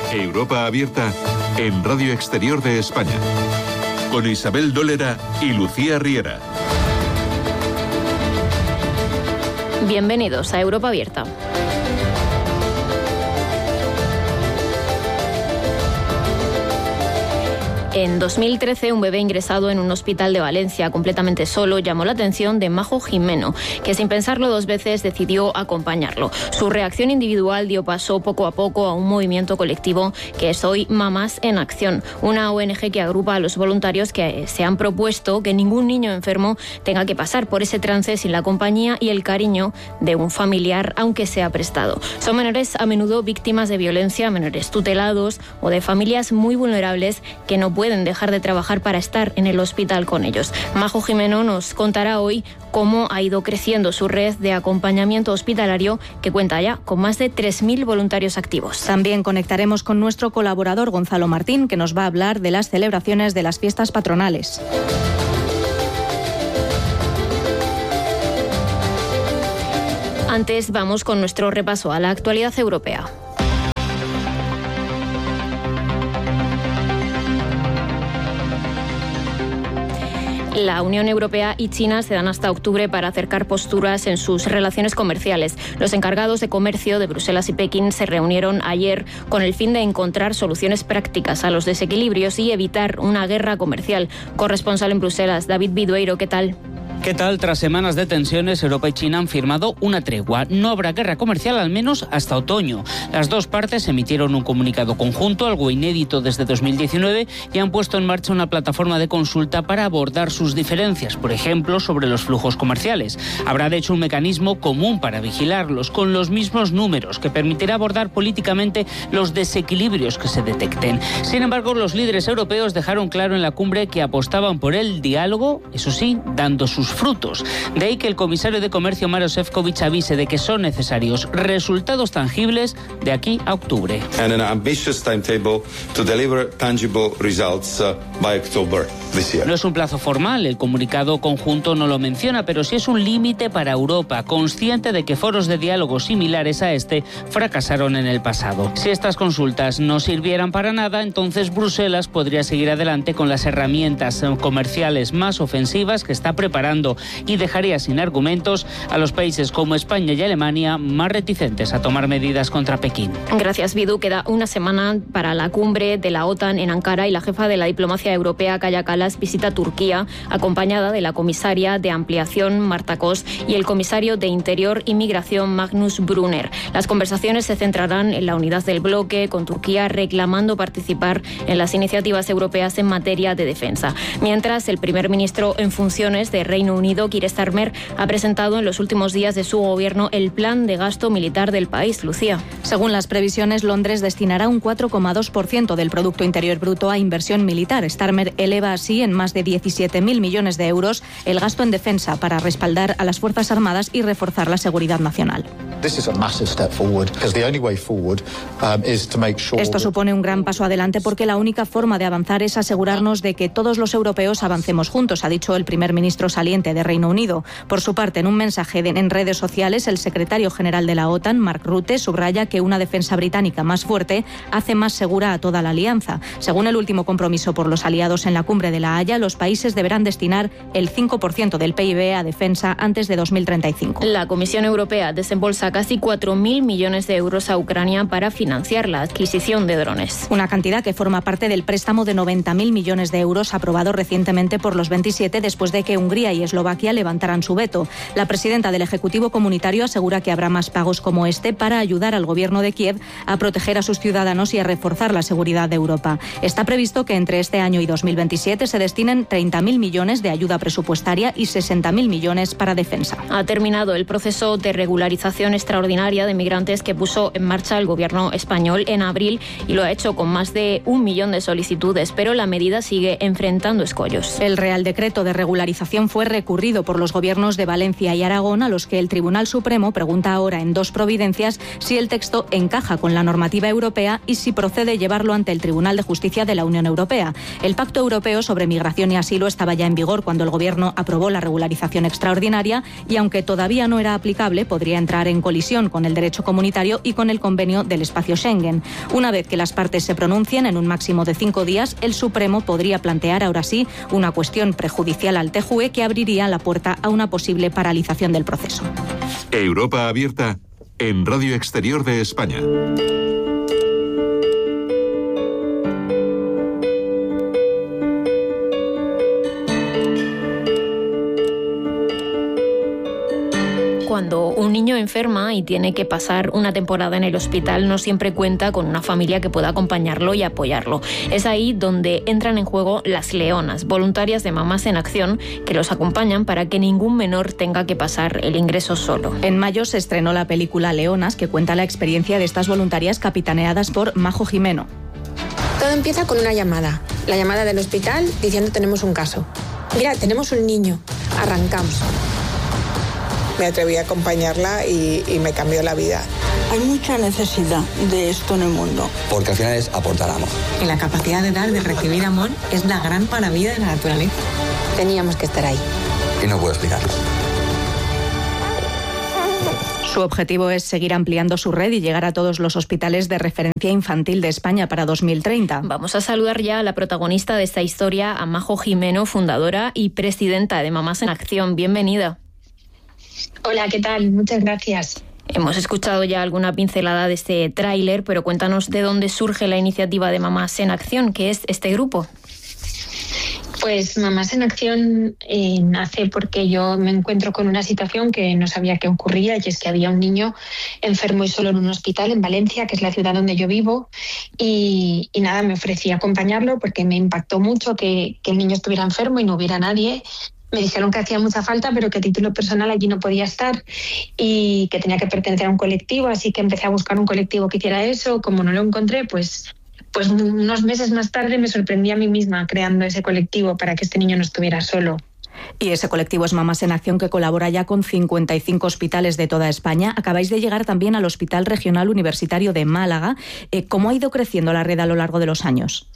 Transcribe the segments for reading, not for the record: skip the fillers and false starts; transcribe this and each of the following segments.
Europa Abierta en Radio Exterior de España, con Isabel Dólera y Lucía Riera. Bienvenidos a Europa Abierta. En 2013, un bebé ingresado en un hospital de Valencia completamente solo llamó la atención de Majo Jimeno, que sin pensarlo dos veces decidió acompañarlo. Su reacción individual dio paso poco a poco a un movimiento colectivo que es hoy Mamás en Acción, una ONG que agrupa a los voluntarios que se han propuesto que ningún niño enfermo tenga que pasar por ese trance sin la compañía y el cariño de un familiar, aunque sea prestado. Son menores a menudo víctimas de violencia, menores tutelados o de familias muy vulnerables que no pueden dejar de trabajar para estar en el hospital con ellos. Majo Jimeno nos contará hoy cómo ha ido creciendo su red de acompañamiento hospitalario, que cuenta ya con más de 3.000 voluntarios activos. También conectaremos con nuestro colaborador Gonzalo Martín, que nos va a hablar de las celebraciones de las fiestas patronales. Antes vamos con nuestro repaso a la actualidad europea. La Unión Europea y China se dan hasta octubre para acercar posturas en sus relaciones comerciales. Los encargados de comercio de Bruselas y Pekín se reunieron ayer con el fin de encontrar soluciones prácticas a los desequilibrios y evitar una guerra comercial. Corresponsal en Bruselas, David Bidueiro, ¿qué tal? ¿Qué tal? Tras semanas de tensiones, Europa y China han firmado una tregua. No habrá guerra comercial, al menos hasta otoño. Las dos partes emitieron un comunicado conjunto, algo inédito desde 2019, y han puesto en marcha una plataforma de consulta para abordar sus diferencias, por ejemplo, sobre los flujos comerciales. Habrá, de hecho, un mecanismo común para vigilarlos, con los mismos números, que permitirá abordar políticamente los desequilibrios que se detecten. Sin embargo, los líderes europeos dejaron claro en la cumbre que apostaban por el diálogo, eso sí, dando sus frutos. De ahí que el comisario de Comercio, Maroš Šefčovič, avise de que son necesarios resultados tangibles de aquí a octubre. And an ambitious timetable to deliver tangible results by October this year. No es un plazo formal, el comunicado conjunto no lo menciona, pero sí es un límite para Europa, consciente de que foros de diálogo similares a este fracasaron en el pasado. Si estas consultas no sirvieran para nada, entonces Bruselas podría seguir adelante con las herramientas comerciales más ofensivas que está preparando y dejaría sin argumentos a los países como España y Alemania, más reticentes a tomar medidas contra Pekín. Gracias, Bidu. Queda una semana para la cumbre de la OTAN en Ankara y la jefa de la diplomacia europea, Kaja Kallas, visita Turquía, acompañada de la comisaria de ampliación, Marta Kos, y el comisario de Interior y Migración, Magnus Brunner. Las conversaciones se centrarán en la unidad del bloque, con Turquía reclamando participar en las iniciativas europeas en materia de defensa. Mientras, el primer ministro en funciones de Reino Unido, Keir Starmer, ha presentado en los últimos días de su gobierno el plan de gasto militar del país. Lucía. Según las previsiones, Londres destinará un 4,2% del Producto Interior Bruto a inversión militar. Starmer eleva así en más de 17.000 millones de euros el gasto en defensa para respaldar a las Fuerzas Armadas y reforzar la seguridad nacional. Esto supone un gran paso adelante porque la única forma de avanzar es asegurarnos de que todos los europeos avancemos juntos, ha dicho el primer ministro saliente de Reino Unido. Por su parte, en un mensaje en redes sociales, el secretario general de la OTAN, Mark Rutte, subraya que una defensa británica más fuerte hace más segura a toda la alianza. Según el último compromiso por los aliados en la cumbre de La Haya, los países deberán destinar el 5% del PIB a defensa antes de 2035. La Comisión Europea desembolsa casi 4.000 millones de euros a Ucrania para financiar la adquisición de drones. Una cantidad que forma parte del préstamo de 90.000 millones de euros aprobado recientemente por los 27 después de que Hungría y Eslovaquia levantaran su veto. La presidenta del Ejecutivo Comunitario asegura que habrá más pagos como este para ayudar al gobierno de Kiev a proteger a sus ciudadanos y a reforzar la seguridad de Europa. Está previsto que entre este año y 2027 se destinen 30.000 millones de ayuda presupuestaria y 60.000 millones para defensa. Ha terminado el proceso de regularización extraordinaria de migrantes que puso en marcha el gobierno español en abril y lo ha hecho con más de 1 millón de solicitudes, pero la medida sigue enfrentando escollos. El Real Decreto de regularización fue recurrido por los gobiernos de Valencia y Aragón, a los que el Tribunal Supremo pregunta ahora en 2 providencias si el texto encaja con la normativa europea y si procede llevarlo ante el Tribunal de Justicia de la Unión Europea. El Pacto Europeo sobre Migración y Asilo estaba ya en vigor cuando el Gobierno aprobó la regularización extraordinaria y, aunque todavía no era aplicable, podría entrar en colisión con el derecho comunitario y con el convenio del espacio Schengen. Una vez que las partes se pronuncien en un máximo de 5 días, el Supremo podría plantear ahora sí una cuestión prejudicial al TJUE que abriría la puerta a una posible paralización del proceso. Europa abierta en Radio Exterior de España. Cuando un niño enferma y tiene que pasar una temporada en el hospital, no siempre cuenta con una familia que pueda acompañarlo y apoyarlo. Es ahí donde entran en juego las Leonas, voluntarias de Mamás en Acción, que los acompañan para que ningún menor tenga que pasar el ingreso solo. En mayo se estrenó la película Leonas, que cuenta la experiencia de estas voluntarias capitaneadas por Majo Jimeno. Todo empieza con una llamada. La llamada del hospital diciendo: tenemos un caso. Mira, tenemos un niño. Arrancamos. Me atreví a acompañarla y me cambió la vida. Hay mucha necesidad de esto en el mundo. Porque al final es aportar amor. Y la capacidad de dar, de recibir amor, es la gran maravilla de la naturaleza. Teníamos que estar ahí. Y no puedo explicarlo. Su objetivo es seguir ampliando su red y llegar a todos los hospitales de referencia infantil de España para 2030. Vamos a saludar ya a la protagonista de esta historia, a Majo Jimeno, fundadora y presidenta de Mamás en Acción. Bienvenida. Hola, ¿qué tal? Muchas gracias. Hemos escuchado ya alguna pincelada de este tráiler, pero cuéntanos de dónde surge la iniciativa de Mamás en Acción, ¿qué es este grupo? Pues Mamás en Acción nace porque yo me encuentro con una situación que no sabía que ocurría, y es que había un niño enfermo y solo en un hospital en Valencia, que es la ciudad donde yo vivo, y nada, me ofrecí a acompañarlo porque me impactó mucho que el niño estuviera enfermo y no hubiera nadie. Me dijeron que hacía mucha falta, pero que a título personal allí no podía estar y que tenía que pertenecer a un colectivo, así que empecé a buscar un colectivo que hiciera eso. Como no lo encontré, pues unos meses más tarde me sorprendí a mí misma creando ese colectivo para que este niño no estuviera solo. Y ese colectivo es Mamás en Acción, que colabora ya con 55 hospitales de toda España. Acabáis de llegar también al Hospital Regional Universitario de Málaga. ¿Cómo ha ido creciendo la red a lo largo de los años?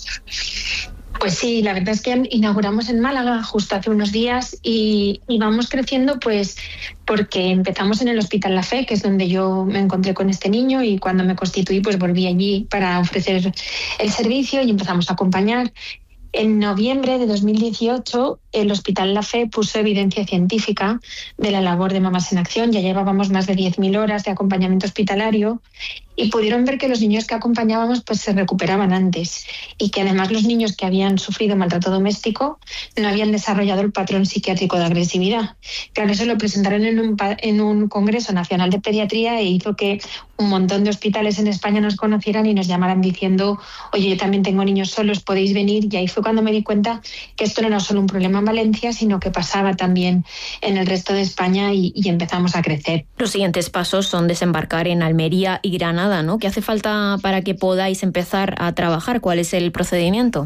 Pues sí, la verdad es que inauguramos en Málaga justo hace unos días y vamos creciendo pues porque empezamos en el Hospital La Fe, que es donde yo me encontré con este niño, y cuando me constituí pues volví allí para ofrecer el servicio y empezamos a acompañar. En noviembre de 2018, el Hospital La Fe puso evidencia científica de la labor de Mamás en Acción. Ya llevábamos más de 10.000 horas de acompañamiento hospitalario y pudieron ver que los niños que acompañábamos pues se recuperaban antes, y que además los niños que habían sufrido maltrato doméstico no habían desarrollado el patrón psiquiátrico de agresividad. Claro, eso lo presentaron en un Congreso Nacional de Pediatría e hizo que un montón de hospitales en España nos conocieran y nos llamaran diciendo: oye, yo también tengo niños solos, podéis venir. Y ahí fue cuando me di cuenta que esto no era solo un problema en Valencia, sino que pasaba también en el resto de España, y empezamos a crecer. Los siguientes pasos son desembarcar en Almería y Granada, ¿no? ¿Qué hace falta para que podáis empezar a trabajar? ¿Cuál es el procedimiento?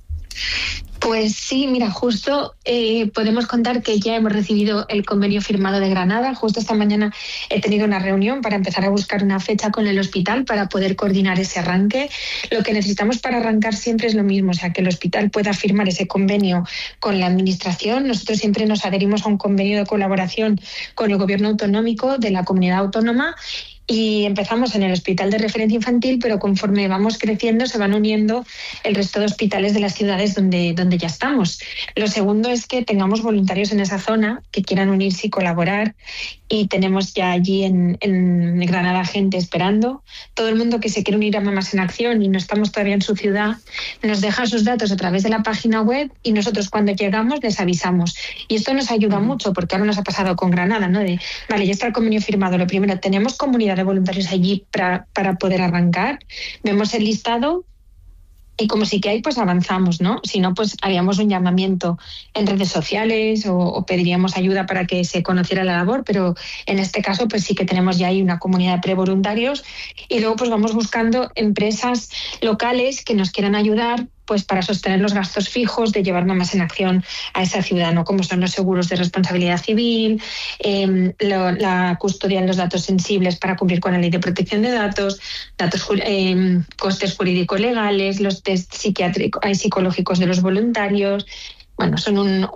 Pues sí, mira, justo podemos contar que ya hemos recibido el convenio firmado de Granada. Justo esta mañana he tenido una reunión para empezar a buscar una fecha con el hospital para poder coordinar ese arranque. Lo que necesitamos para arrancar siempre es lo mismo, o sea, que el hospital pueda firmar ese convenio con la administración. Nosotros siempre nos adherimos a un convenio de colaboración con el gobierno autonómico de la comunidad autónoma. Y empezamos en el Hospital de Referencia Infantil, pero conforme vamos creciendo se van uniendo el resto de hospitales de las ciudades donde ya estamos. Lo segundo es que tengamos voluntarios en esa zona que quieran unirse y colaborar, y tenemos ya allí en Granada gente esperando. Todo el mundo que se quiere unir a Mamás en Acción y no estamos todavía en su ciudad nos deja sus datos a través de la página web, y nosotros cuando llegamos les avisamos. Y esto nos ayuda mucho, porque ahora nos ha pasado con Granada, ¿no? Vale, ya está el convenio firmado. Lo primero, tenemos comunidad de voluntarios allí para poder arrancar. Vemos el listado y como sí que hay, pues avanzamos, ¿no? Si no, pues haríamos un llamamiento en redes sociales o pediríamos ayuda para que se conociera la labor, pero en este caso pues sí que tenemos ya ahí una comunidad de prevoluntarios, y luego pues vamos buscando empresas locales que nos quieran ayudar pues para sostener los gastos fijos de llevar Mamás en Acción a esa ciudad, ¿no? Como son los seguros de responsabilidad civil, la custodia de los datos sensibles para cumplir con la ley de protección de datos, costes jurídico-legales, los test psicológicos de los voluntarios. Bueno, son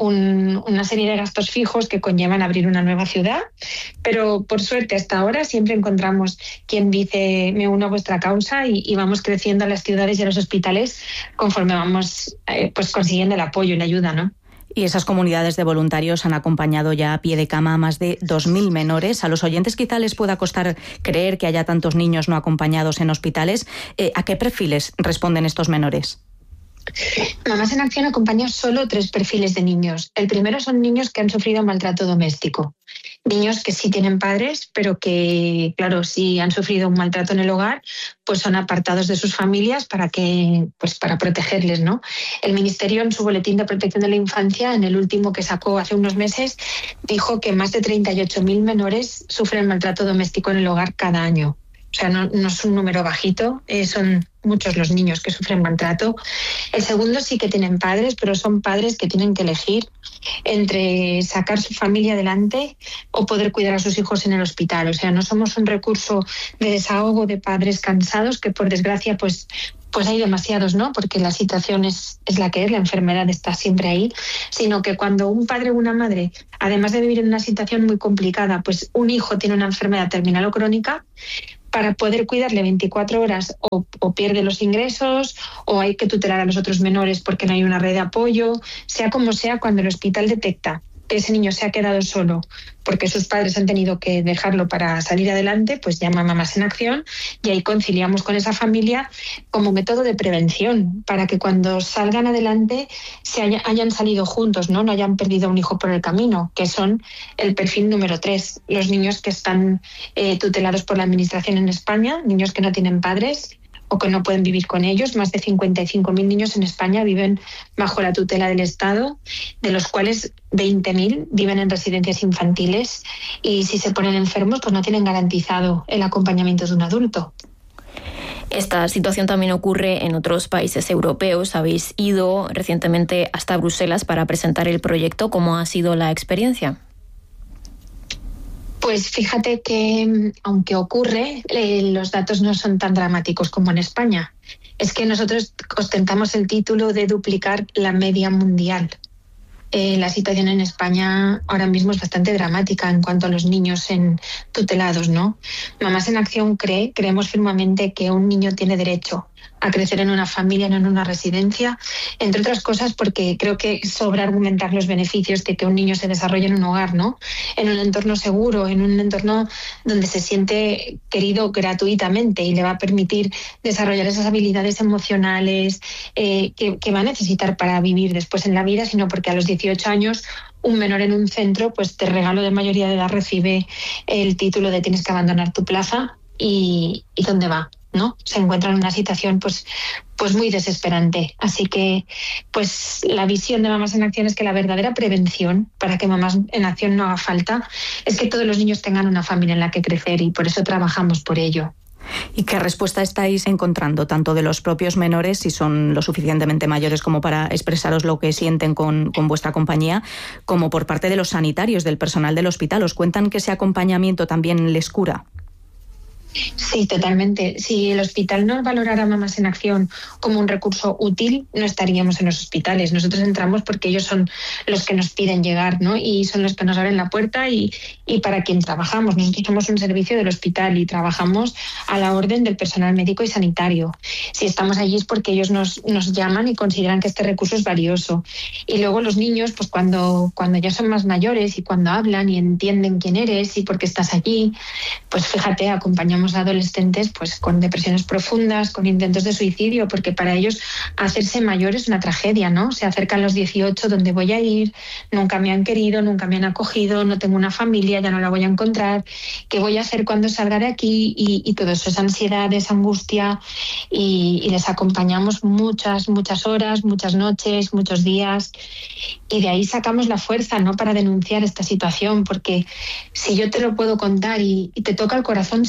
una serie de gastos fijos que conllevan abrir una nueva ciudad, pero por suerte hasta ahora siempre encontramos quien dice me uno a vuestra causa y vamos creciendo a las ciudades y a los hospitales conforme vamos pues consiguiendo el apoyo y la ayuda, ¿no? Y esas comunidades de voluntarios han acompañado ya a pie de cama a más de 2.000 menores. A los oyentes quizá les pueda costar creer que haya tantos niños no acompañados en hospitales. ¿A qué perfiles responden estos menores? Mamás en Acción acompaña solo 3 perfiles de niños. El primero son niños que han sufrido maltrato doméstico. Niños que sí tienen padres, pero que, claro, si han sufrido un maltrato en el hogar, pues son apartados de sus familias para protegerles, ¿no? El Ministerio, en su Boletín de Protección de la Infancia, en el último que sacó hace unos meses, dijo que más de 38.000 menores sufren maltrato doméstico en el hogar cada año. O sea, no es un número bajito, son muchos los niños que sufren maltrato. El segundo sí que tienen padres, pero son padres que tienen que elegir entre sacar su familia adelante o poder cuidar a sus hijos en el hospital. O sea, no somos un recurso de desahogo de padres cansados que, por desgracia, pues hay demasiados, ¿no? Porque la situación es la que es, la enfermedad está siempre ahí, sino que cuando un padre o una madre, además de vivir en una situación muy complicada, pues un hijo tiene una enfermedad terminal o crónica, para poder cuidarle 24 horas o pierde los ingresos o hay que tutelar a los otros menores porque no hay una red de apoyo, sea como sea, cuando el hospital detecta que ese niño se ha quedado solo porque sus padres han tenido que dejarlo para salir adelante, pues llama a Mamás en Acción y ahí conciliamos con esa familia como método de prevención para que cuando salgan adelante hayan salido juntos, no hayan perdido a un hijo por el camino, que son el perfil número 3, los niños que están tutelados por la Administración en España, niños que no tienen padres o que no pueden vivir con ellos. Más de 55.000 niños en España viven bajo la tutela del Estado, de los cuales 20.000 viven en residencias infantiles y si se ponen enfermos pues no tienen garantizado el acompañamiento de un adulto. Esta situación también ocurre en otros países europeos. Habéis ido recientemente hasta Bruselas para presentar el proyecto. ¿Cómo ha sido la experiencia? Pues fíjate que, aunque ocurre, los datos no son tan dramáticos como en España. Es que nosotros ostentamos el título de duplicar la media mundial. La situación en España ahora mismo es bastante dramática en cuanto a los niños tutelados, ¿no? Mamás en Acción creemos firmemente que un niño tiene derecho a crecer en una familia, no en una residencia, entre otras cosas porque creo que sobra argumentar los beneficios de que un niño se desarrolle en un hogar, ¿no? En un entorno seguro, en un entorno donde se siente querido gratuitamente y le va a permitir desarrollar esas habilidades emocionales que va a necesitar para vivir después en la vida, sino porque a los 18 años un menor en un centro, pues de regalo de mayoría de edad recibe el título de tienes que abandonar tu plaza y ¿dónde va? ¿No? Se encuentra en una situación pues muy desesperante. Así que pues la visión de Mamás en Acción es que la verdadera prevención para que Mamás en Acción no haga falta es que todos los niños tengan una familia en la que crecer y por eso trabajamos por ello. ¿Y qué respuesta estáis encontrando, tanto de los propios menores, si son lo suficientemente mayores como para expresaros lo que sienten con vuestra compañía, como por parte de los sanitarios, del personal del hospital? ¿Os cuentan que ese acompañamiento también les cura? Sí, totalmente. Si el hospital no valorara Mamás en Acción como un recurso útil, no estaríamos en los hospitales. Nosotros entramos porque ellos son los que nos piden llegar, ¿no? Y son los que nos abren la puerta y para quien trabajamos. Nosotros somos un servicio del hospital y trabajamos a la orden del personal médico y sanitario. Si estamos allí es porque ellos nos llaman y consideran que este recurso es valioso. Y luego los niños, pues cuando ya son más mayores y cuando hablan y entienden quién eres y por qué estás allí, pues fíjate, acompañamos a adolescentes pues con depresiones profundas, con intentos de suicidio, porque para ellos hacerse mayor es una tragedia, ¿no? Se acercan los 18, ¿dónde voy a ir? Nunca me han querido, nunca me han acogido, no tengo una familia, ya no la voy a encontrar, ¿qué voy a hacer cuando salga de aquí? Y todo eso es ansiedad, es angustia y les acompañamos muchas horas, muchas noches, muchos días y de ahí sacamos la fuerza, ¿no? Para denunciar esta situación, porque si yo te lo puedo contar y te toca el corazón seguro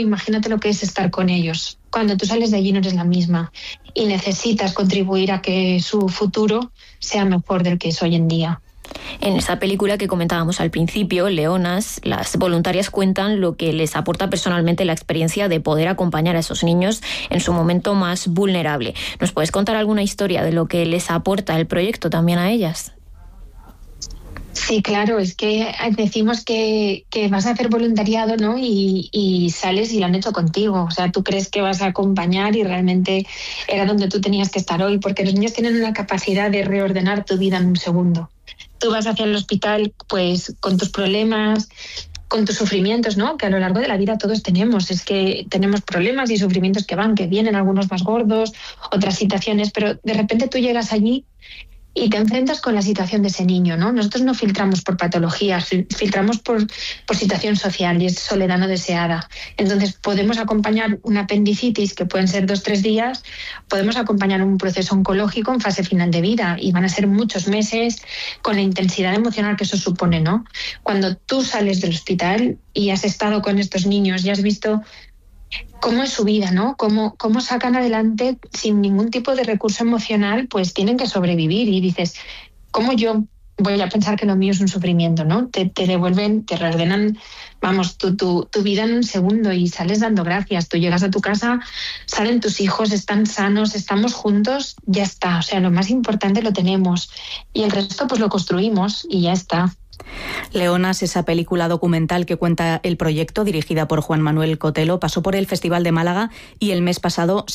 imagínate lo que es estar con ellos. Cuando tú sales de allí no eres la misma y necesitas contribuir a que su futuro sea mejor del que es hoy en día. En esta película que comentábamos al principio, Leonas, las voluntarias cuentan lo que les aporta personalmente la experiencia de poder acompañar a esos niños en su momento más vulnerable. ¿Nos puedes contar alguna historia de lo que les aporta el proyecto también a ellas? Sí, claro, es que decimos que vas a hacer voluntariado, ¿no? Y sales y lo han hecho contigo. O sea, tú crees que vas a acompañar y realmente era donde tú tenías que estar hoy, porque los niños tienen una capacidad de reordenar tu vida en un segundo. Tú vas hacia el hospital pues con tus problemas, con tus sufrimientos, ¿no? Que a lo largo de la vida todos tenemos. Es que tenemos problemas y sufrimientos que van, que vienen, algunos más gordos, otras situaciones, pero de repente tú llegas allí y te enfrentas con la situación de ese niño, ¿no? Nosotros no filtramos por patologías, filtramos por situación social y es soledad no deseada. Entonces podemos acompañar una apendicitis, que pueden ser 2-3 días, podemos acompañar un proceso oncológico en fase final de vida y van a ser muchos meses con la intensidad emocional que eso supone, ¿no? Cuando tú sales del hospital y has estado con estos niños y has visto cómo es su vida, ¿no? Cómo sacan adelante sin ningún tipo de recurso emocional, pues tienen que sobrevivir y dices, ¿cómo yo voy a pensar que lo mío es un sufrimiento, ¿no? Te devuelven, te reordenan, vamos, tu vida en un segundo y sales dando gracias. Tú llegas a tu casa, salen tus hijos, están sanos, estamos juntos, ya está. O sea, lo más importante lo tenemos y el resto pues lo construimos y ya está. Leonas, esa película documental que cuenta el proyecto, dirigida por Juan Manuel Cotelo, pasó por el Festival de Málaga y el mes pasado